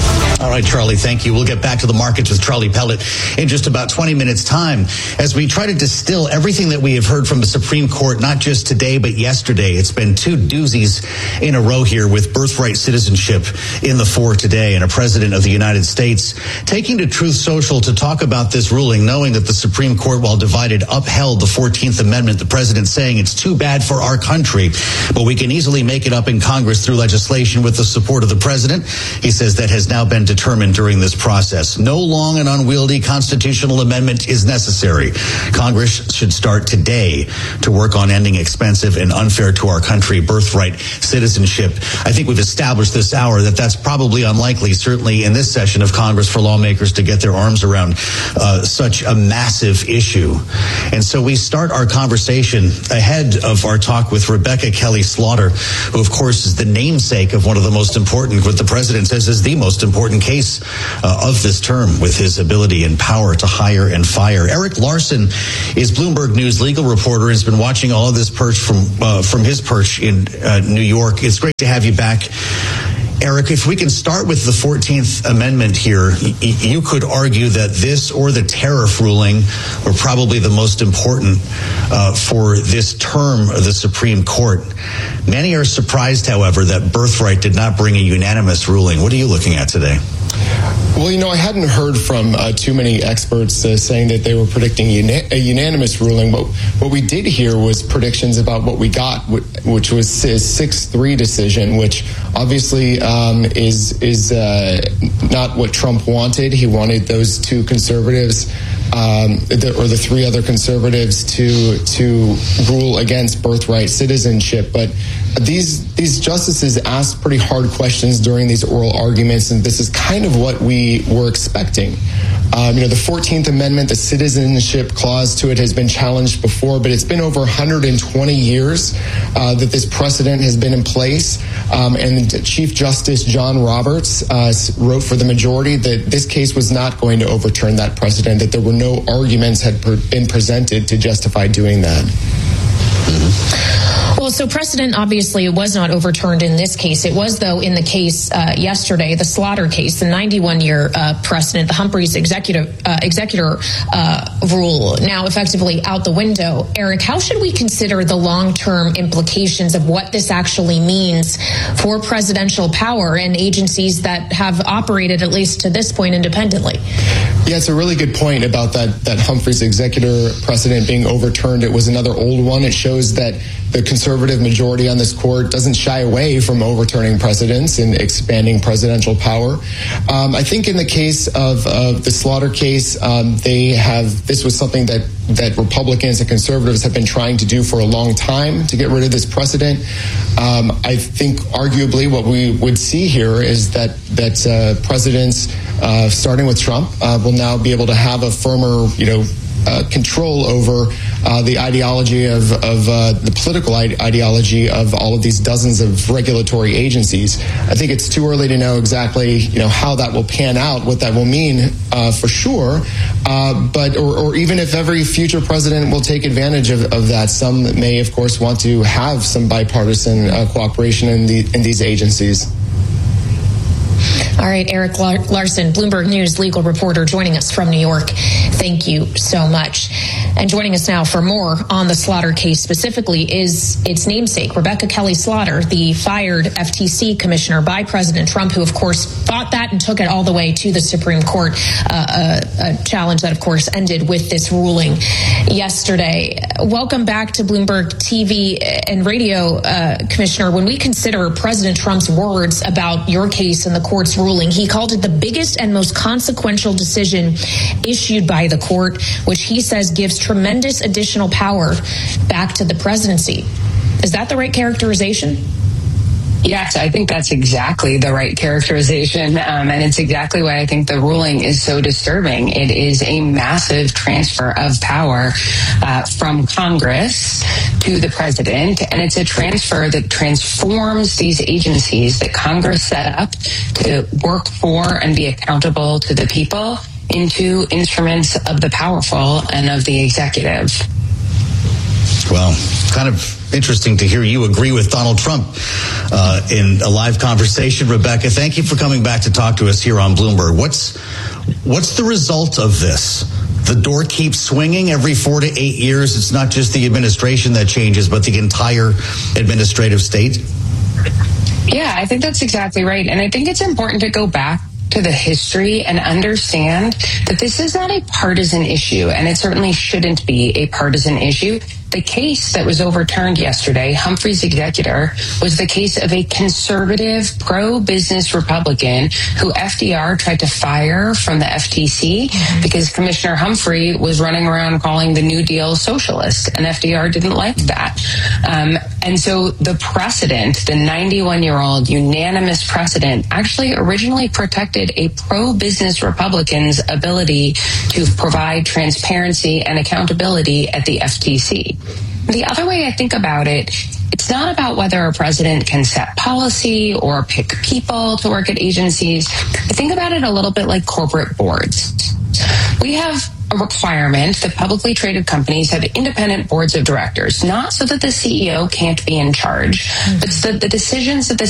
S2: All right, Charlie, thank you. We'll get back to the markets with Charlie Pellet in just about twenty minutes' time as we try to distill everything that we have heard from the Supreme Court, not just today, but yesterday. It's been two doozies in a row here with birthright citizenship in the fore today, and a president of the United States taking to Truth Social to talk about this ruling, knowing that the Supreme Court, while divided, upheld the fourteenth Amendment. The president saying it's too bad for our country, but we can easily make it up in Congress through legislation with the support of the president. He says that has now been determined during this process. No long and unwieldy constitutional amendment is necessary. Congress should start today to work on ending expensive and unfair to our country birthright citizenship. I think we've established this hour that that's probably unlikely, certainly in this session of Congress, for lawmakers to get their arms around uh, such a massive issue. And so we start our conversation ahead of our talk with Rebecca Kelly Slaughter, who of course is the namesake of one of the most important, what the president says is the most important case uh, of this term, with his ability and power to hire and fire. Eric Larson is Bloomberg News legal reporter and has been watching all of this perch from uh, from his perch in uh, New York. It's great to have you back. Eric, if we can start with the fourteenth Amendment here, y- you could argue that this or the tariff ruling were probably the most important uh, for this term of the Supreme Court. Many are surprised, however, that birthright did not bring a unanimous ruling. What are you looking at today?
S14: Well, you know, I hadn't heard from uh, too many experts uh, saying that they were predicting una- a unanimous ruling. But what we did hear was predictions about what we got, which was a six three decision, which obviously um, is is uh, not what Trump wanted. He wanted those two conservatives, um, the, or the three other conservatives, to to rule against birthright citizenship. But these these justices asked pretty hard questions during these oral arguments, and this is kind of what we were expecting. Um, you know, the fourteenth Amendment, the citizenship clause to it has been challenged before, but it's been over one hundred twenty years uh, that this precedent has been in place. Um, and Chief Justice John Roberts uh, wrote for the majority that this case was not going to overturn that precedent, that there were no arguments had per- been presented to justify doing that.
S3: Well, so precedent obviously was not overturned in this case. It was, though, in the case uh, yesterday, the Slaughter case, the ninety-one year uh, precedent, the Humphreys executive uh, executor uh, rule, now effectively out the window. Eric, how should we consider the long-term implications of what this actually means for presidential power and agencies that have operated, at least to this point, independently?
S14: Yeah, it's a really good point about that, that Humphreys executor precedent being overturned. It was another old one. It shows that the conservative majority on this court doesn't shy away from overturning precedents and expanding presidential power. Um, I think in the case of uh, the Slaughter case, um, they have this was something that that Republicans and conservatives have been trying to do for a long time to get rid of this precedent. Um, I think arguably what we would see here is that that uh, presidents, uh, starting with Trump, uh, will now be able to have a firmer, you know, Uh, control over uh, the ideology of, of uh, the political ide- ideology of all of these dozens of regulatory agencies. I think it's too early to know exactly, you know, how that will pan out, what that will mean uh, for sure. Uh, but or, or even if every future president will take advantage of, of that, some may, of course, want to have some bipartisan uh, cooperation in the in these agencies.
S3: All right, Eric Larson, Bloomberg News legal reporter, joining us from New York. Thank you so much. And joining us now for more on the Slaughter case specifically is its namesake, Rebecca Kelly Slaughter, the fired F T C commissioner by President Trump, who, of course, fought that and took it all the way to the Supreme Court, uh, a, a challenge that, of course, ended with this ruling yesterday. Welcome back to Bloomberg T V and radio, uh, Commissioner. When we consider President Trump's words about your case and the court's ruling, he called it the biggest and most consequential decision issued by the court, which he says gives tremendous additional power back to the presidency. Is that the right characterization?
S16: Yes, I think that's exactly the right characterization. Um, and it's exactly why I think the ruling is so disturbing. It is a massive transfer of power uh, from Congress to the president. And it's a transfer that transforms these agencies that Congress set up to work for and be accountable to the people into instruments of the powerful and of the executive.
S2: Well, kind of interesting to hear you agree with Donald Trump uh, in a live conversation. Rebecca, thank you for coming back to talk to us here on Bloomberg. What's what's the result of this? The door keeps swinging every four to eight years. It's not just the administration that changes, but the entire administrative state.
S16: Yeah, I think that's exactly right. And I think it's important to go back to the history and understand that this is not a partisan issue, and it certainly shouldn't be a partisan issue. The case that was overturned yesterday, Humphrey's executor, was the case of a conservative, pro-business Republican who F D R tried to fire from the F T C because Commissioner Humphrey was running around calling the New Deal socialist, and F D R didn't like that. Um, and so the precedent, the ninety-one-year-old unanimous precedent, actually originally protected a pro-business Republican's ability to provide transparency and accountability at the F T C. The other way I think about it, it's not about whether a president can set policy or pick people to work at agencies. I think about it a little bit like corporate boards. We have a requirement that publicly traded companies have independent boards of directors, not so that the C E O can't be in charge, but so that the decisions that the